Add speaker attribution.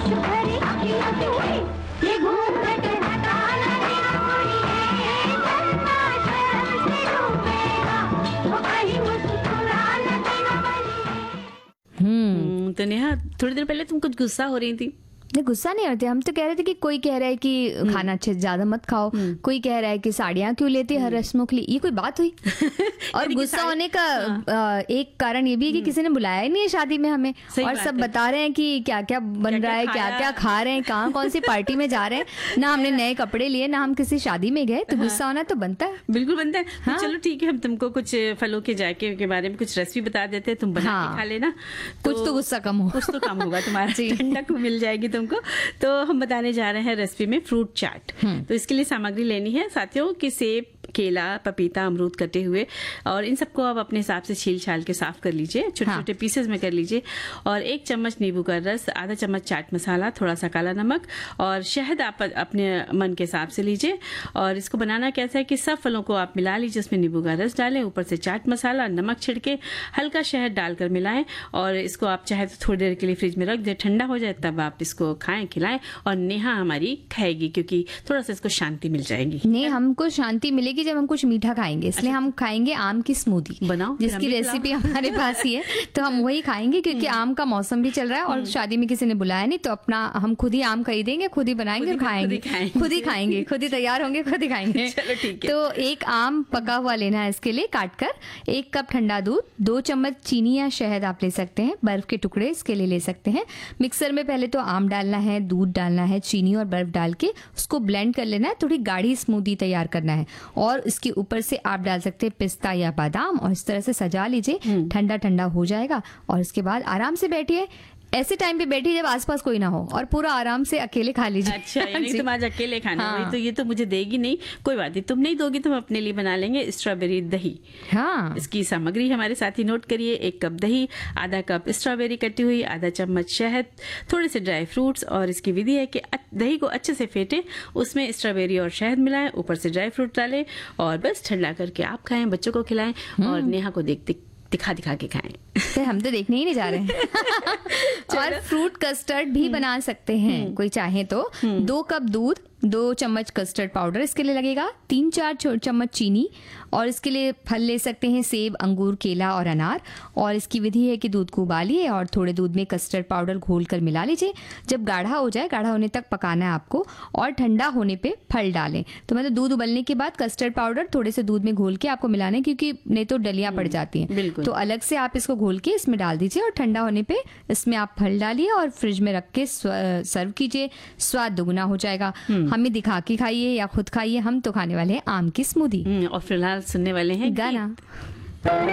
Speaker 1: तो नेहा, थोड़ी देर पहले तुम कुछ गुस्सा हो रही थी।
Speaker 2: नहीं, गुस्सा नहीं होते। हम तो कह रहे थे कि कोई कह रहा है कि खाना अच्छे ज्यादा मत खाओ, कोई कह रहा है कि साड़ियाँ क्यों लेती है हर रस्मों के लिए, ये कोई बात हुई? और गुस्सा होने का एक कारण ये भी है कि किसी ने बुलाया ही नहीं है शादी में हमें, और सब बता रहे हैं कि क्या क्या बन रहा है, क्या क्या खा रहे हैं, कहाँ कौन सी पार्टी में जा रहे हैं। ना हमने नए कपड़े लिए, ना हम किसी शादी में गए, तो गुस्सा होना तो बनता है।
Speaker 1: बिल्कुल बनता है। तो चलो ठीक है, हम तुमको कुछ फलों के जायके के बारे में कुछ रेसिपी बता देते हैं, तुम बना के खा लेना।
Speaker 2: कुछ तो गुस्सा कम हो,
Speaker 1: कुछ तो कम होगा तुम्हारा, ठंडक मिल जाएगी तुमको। तो हम बताने जा रहे हैं रेसिपी में फ्रूट चाट। तो इसके लिए सामग्री लेनी है साथियों कि सेब, केला, पपीता, अमरूद कटे हुए, और इन सबको आप अपने हिसाब से छील छाल के साफ कर लीजिए, छोटे छोटे पीसेस में कर लीजिए। और 1 चम्मच नींबू का रस, आधा चम्मच चाट मसाला, थोड़ा सा काला नमक और शहद आप अपने मन के हिसाब से लीजिए। और इसको बनाना कैसा है कि सब फलों को आप मिला लीजिए, उसमें नींबू का रस डालें, ऊपर से चाट मसाला, नमक छिड़के, हल्का शहद डालकर मिलाएं, और इसको आप चाहे तो थोड़ी देर के लिए फ्रिज में रख दें, ठंडा हो जाए तब आप इसको खाएं, खिलाएं। और नेहा हमारी खाएगी क्योंकि थोड़ा सा इसको शांति मिल जाएगी।
Speaker 2: नहीं, हमको शांति मिलेगी जब हम कुछ मीठा खाएंगे, इसलिए हम खाएंगे आम की स्मूदी,
Speaker 1: बनाओ
Speaker 2: जिसकी रेसिपी हमारे पास ही है, तो हम वही खाएंगे क्योंकि आम का मौसम भी चल रहा है और शादी में किसी ने बुलाया नहीं, तो अपना हम खुद ही आम खरीदेंगे, खुद ही बनाएंगे और खाएंगे, खुद ही खाएंगे, खुद ही तैयार होंगे, खुद ही खाएंगे।
Speaker 1: चलो ठीक है।
Speaker 2: तो 1 आम पका हुआ लेना है, इसके लिए काटकर 1 कप ठंडा दूध, 2 चम्मच चीनी या शहद आप ले सकते हैं, बर्फ के टुकड़े इसके लिए ले सकते हैं। मिक्सर में पहले तो आम डालना है, दूध डालना है, चीनी और बर्फ डाल के उसको ब्लेंड कर लेना है, थोड़ी गाढ़ी स्मूदी तैयार करना है। और इसके ऊपर से आप डाल सकते हैं पिस्ता या बादाम, और इस तरह से सजा लीजिए। ठंडा ठंडा हो जाएगा और इसके बाद आराम से बैठिए, ऐसे टाइम पे बैठिए जब आसपास कोई ना हो, और पूरा आराम से अकेले खा लीजिए।
Speaker 1: अच्छा, यानी तुम आज अकेले खाना है, तो ये तो मुझे देगी नहीं, कोई बात नहीं, तुम नहीं दोगी तो हम अपने लिए बना लेंगे स्ट्रॉबेरी दही।
Speaker 2: हाँ,
Speaker 1: इसकी सामग्री हमारे साथ ही नोट करिए। 1 कप दही, आधा कप स्ट्रॉबेरी कटी हुई, आधा चम्मच शहद, थोड़े से ड्राई फ्रूट्स। और इसकी विधि है कि दही को अच्छे से फेंटे, उसमें स्ट्रॉबेरी और शहद मिलाएं, ऊपर से ड्राई फ्रूट डालें, और बस ठंडा करके आप खाएं, बच्चों को खिलाएं, और नेहा को दिखा के खाएं।
Speaker 2: हम तो देखने ही नहीं जा रहे हैं। और फ्रूट कस्टर्ड भी बना सकते हैं कोई चाहे तो। 2 कप दूध, 2 चम्मच कस्टर्ड पाउडर इसके लिए लगेगा, 3-4 चम्मच चीनी, और इसके लिए फल ले सकते हैं सेब, अंगूर, केला और अनार। और इसकी विधि है कि दूध को उबालिए और थोड़े दूध में कस्टर्ड पाउडर घोलकर मिला लीजिए। जब गाढ़ा हो जाए, गाढ़ा होने तक पकाना है आपको, और ठंडा होने पे फल डालें। तो मतलब दूध उबलने के बाद कस्टर्ड पाउडर थोड़े से दूध में घोल के आपको मिलाना है, क्योंकि नहीं तो डलियां पड़ जाती हैं। तो अलग से आप इसको घोल के इसमें डाल दीजिए, और ठंडा होने पे इसमें आप फल डालिए और फ्रिज में रख के सर्व कीजिए। स्वाद दुगुना हो जाएगा। हमें दिखा के खाइए या खुद खाइए, हम तो खाने वाले हैं आम की स्मूदी।
Speaker 1: और फिलहाल सुनने वाले हैं
Speaker 2: गाना।